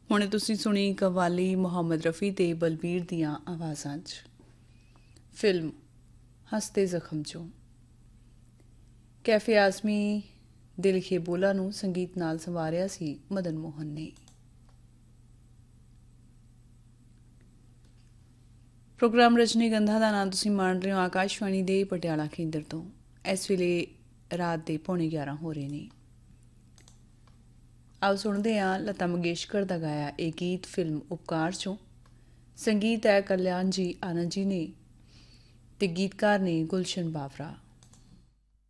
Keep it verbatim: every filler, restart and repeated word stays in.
ਹੁਣੇ ਤੁਸੀਂ ਸੁਣੀ ਕਵਾਲੀ ਮੁਹੰਮਦ ਰਫੀ ਤੇ ਬਲਬੀਰ ਦੀਆਂ ਆਵਾਜ਼ਾਂ 'ਚ। ਫਿਲਮ ਹੱਸਦੇ ਜ਼ਖਮ 'ਚੋਂ। ਕੈਫੇ ਆਜ਼ਮੀ ਦੇ ਲਿਖੇ ਬੋਲਾਂ ਨੂੰ ਸੰਗੀਤ ਨਾਲ ਸੰਵਾਰਿਆ ਸੀ ਮਦਨ ਮੋਹਨ ਨੇ। ਪ੍ਰੋਗਰਾਮ ਰਜਨੀਗੰਧਾ ਦਾ ਨਾਂ ਤੁਸੀਂ ਮਾਣ ਰਹੇ ਹੋ ਆਕਾਸ਼ਵਾਣੀ ਦੇ ਪਟਿਆਲਾ ਕੇਂਦਰ ਤੋਂ। ਇਸ ਵੇਲੇ ਰਾਤ ਦੇ ਪੌਣੇ ਗਿਆਰਾਂ ਹੋ ਰਹੇ ਨੇ। ਆਓ ਸੁਣਦੇ ਹਾਂ ਲਤਾ ਮੰਗੇਸ਼ਕਰ ਦਾ ਗਾਇਆ ਇਹ ਗੀਤ ਫਿਲਮ ਉਪਕਾਰ 'ਚੋਂ। ਸੰਗੀਤ ਹੈ ਕਲਿਆਣ ਜੀ ਆਨੰਦ ਜੀ ਨੇ ਤੇ ਗੀਤਕਾਰ ਨੇ ਗੁਲਸ਼ਨ ਬਾਵਰਾ।